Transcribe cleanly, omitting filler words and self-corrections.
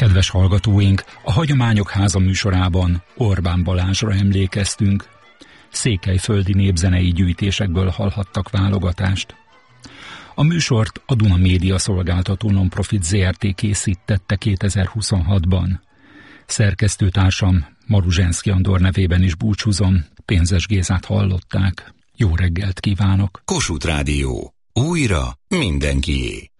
Kedves hallgatóink, a Hagyományok Háza műsorában Orbán Balázsra emlékeztünk. Székelyföldi népzenei gyűjtésekből hallhattak válogatást. A műsort a Duna Média Szolgáltató Nonprofit Zrt. Készítette 2026-ban. Szerkesztőtársam Maruzsenszky Andor nevében is búcsúzom, Pénzes Gézát hallották. Jó reggelt kívánok! Kossuth Rádió. Újra mindenkié.